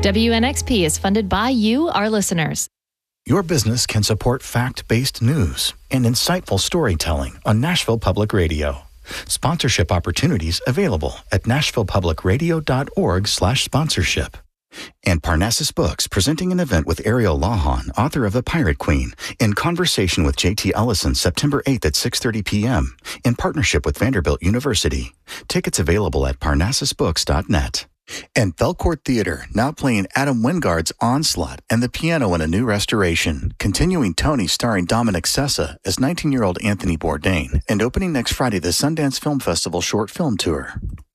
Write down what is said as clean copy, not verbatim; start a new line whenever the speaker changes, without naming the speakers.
WNXP is funded by you, our listeners.
Your business can support fact-based news and insightful storytelling on Nashville Public Radio. Sponsorship opportunities available at nashvillepublicradio.org/sponsorship. And Parnassus Books, presenting an event with Ariel Lahan, author of The Pirate Queen, in conversation with J.T. Ellison, September 8th at 6:30 p.m., in partnership with Vanderbilt University. Tickets available at parnassusbooks.net. And Belcourt Theater, now playing Adam Wingard's Onslaught and the piano in a new restoration, continuing Tony starring Dominic Sessa as 19-year-old Anthony Bourdain, and opening next Friday the Sundance Film Festival Short Film Tour.